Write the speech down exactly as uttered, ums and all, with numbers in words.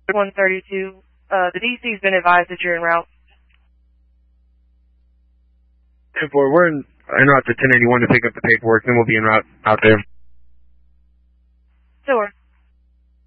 one thirty-two. Uh, the D C's been advised that you're en route. ten four, we're in, en route to ten eighty-one to pick up the paperwork, then we'll be en route out there. Sure.